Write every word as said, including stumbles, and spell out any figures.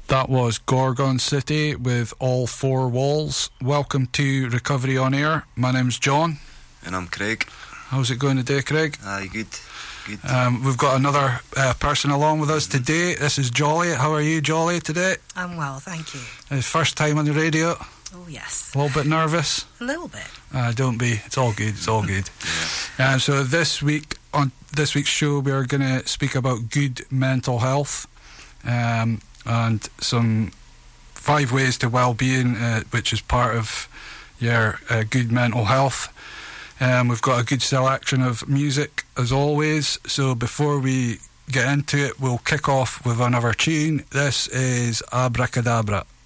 That was Gorgon City with All Four Walls. Welcome to Recovery on Air. My name's John. And I'm Craig. How's it going today, Craig? Aye, good. Good. Um, we've got another uh, person along with us today. This is Jolly. How are you, Jolly, today? I'm well, thank you. Uh, first time on the radio? Oh, yes. A little bit nervous? A little bit. Uh, don't be. It's all good. It's all good. yeah. uh, so this week, on this week's show, we are going to speak about good mental health. Um... and some five ways to well-being, uh, which is part of your uh, good mental health. Um, we've got a good selection of music, as always, so before we get into it, we'll kick off with another tune. This is Abracadabra.